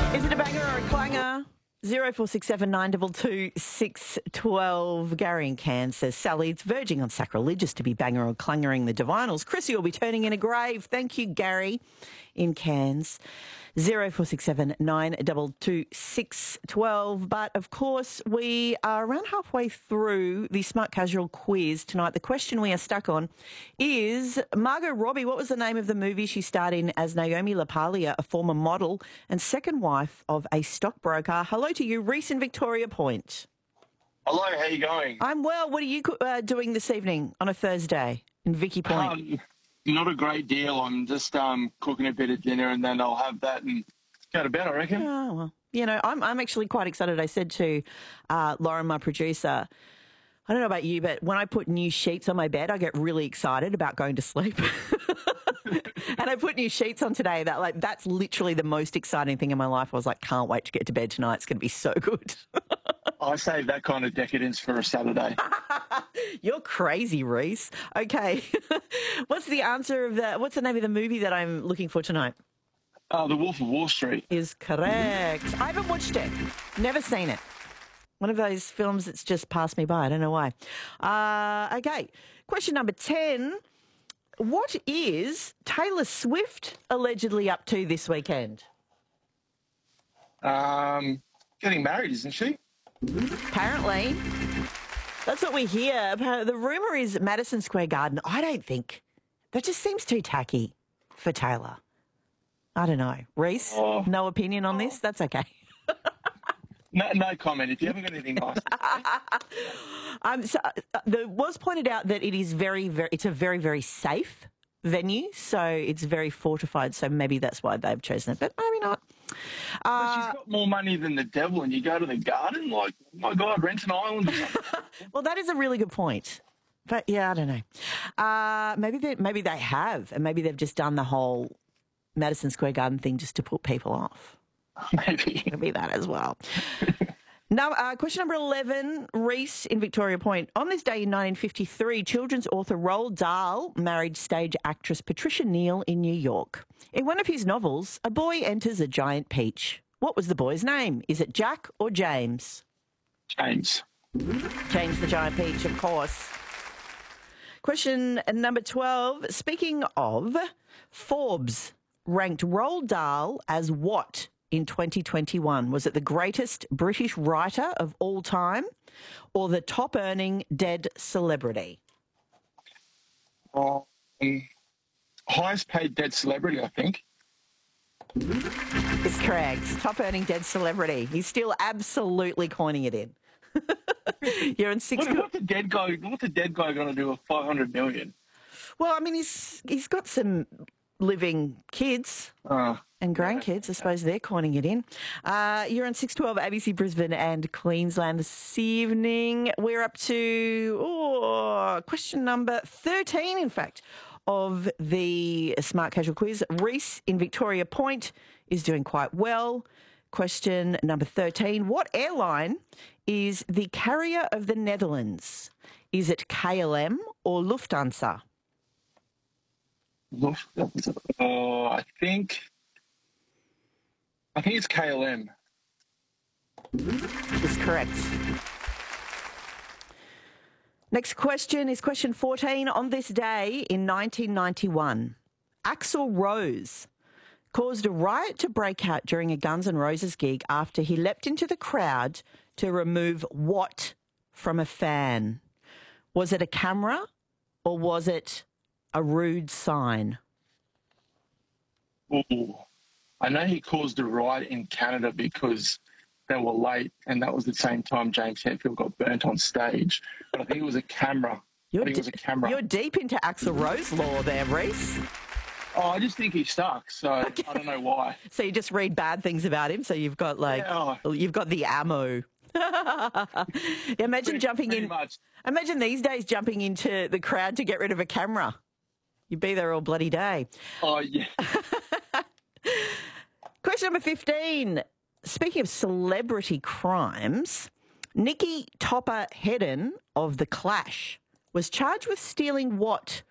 Is it a banger or a clanger? 0467 922 612. Gary in Cairns says, Sally, it's verging on sacrilegious to be banger or clangering the divinals. Chrissy will be turning in a grave. Thank you, Gary in Cairns. 0467 922 612. But, of course, we are around halfway through the Smart Casual quiz tonight. The question we are stuck on is, Margot Robbie, what was the name of the movie she starred in as Naomi LaPaglia, a former model and second wife of a stockbroker? Hello to you, Reese in Victoria Point. Hello, how you going? I'm well. What are you doing this evening on a Thursday in Vicky Point? Not a great deal. I'm just cooking a bit of dinner and then I'll have that and go to bed, I reckon. Oh, well, you know, I'm actually quite excited. I said to Lauren, my producer, I don't know about you, but when I put new sheets on my bed, I get really excited about going to sleep. And I put new sheets on today. That's literally the most exciting thing in my life. I was like, can't wait to get to bed tonight. It's going to be so good. I save that kind of decadence for a Saturday. You're crazy, Reese. Okay. What's the name of the movie that I'm looking for tonight? The Wolf of Wall Street. Is correct. I haven't watched it. Never seen it. One of those films that's just passed me by. I don't know why. Okay. Question number 10. What is Taylor Swift allegedly up to this weekend? Getting married, isn't she? Apparently. That's what we hear. The rumour is Madison Square Garden. I don't think. That just seems too tacky for Taylor. I don't know. Reese, no opinion on this? That's okay. No comment. If you haven't got anything nice to say. There was pointed out that it is it's a very, very safe venue, so it's very fortified, so maybe that's why they've chosen it, but maybe not. But she's got more money than the devil and you go to the garden, like, my God, rent an island or something. Well, that is a really good point. But, yeah, I don't know. Maybe they have, and maybe they've just done the whole Madison Square Garden thing just to put people off. Maybe. It'll be that as well. Now, question number 11, Reese in Victoria Point. On this day in 1953, children's author Roald Dahl married stage actress Patricia Neal in New York. In one of his novels, a boy enters a giant peach. What was the boy's name? Is it Jack or James? James. James the giant peach, of course. Question number 12. Speaking of, Forbes ranked Roald Dahl as what in 2021? Was it the greatest British writer of all time or the top earning dead celebrity? Highest paid dead celebrity, I think. It's correct. Top earning dead celebrity. He's still absolutely coining it in. You're in six. What's the dead guy going to do with 500 million? Well, I mean, he's got some living kids and grandkids. I suppose they're coining it in. You're on 612 ABC Brisbane and Queensland this evening. We're up to question number 13, in fact, of the Smart Casual quiz. Reese in Victoria Point is doing quite well. Question number 13. What airline is the carrier of the Netherlands? Is it KLM or Lufthansa? I think it's KLM. Is correct. Next question is question 14. On this day in 1991, Axl Rose caused a riot to break out during a Guns N' Roses gig after he leapt into the crowd to remove what from a fan? Was it a camera or was it a rude sign? Ooh. I know he caused a riot in Canada because they were late and that was the same time James Hetfield got burnt on stage. But I think it was a camera. You're deep into Axl Rose lore there, Reese. Oh, I just think he sucks, so okay. I don't know why. So you just read bad things about him, so you've got you've got the ammo. Imagine Imagine these days jumping into the crowd to get rid of a camera. You'd be there all bloody day. Oh, yeah. Question number 15. Speaking of celebrity crimes, Nikki Topper Hedden of The Clash was charged with stealing what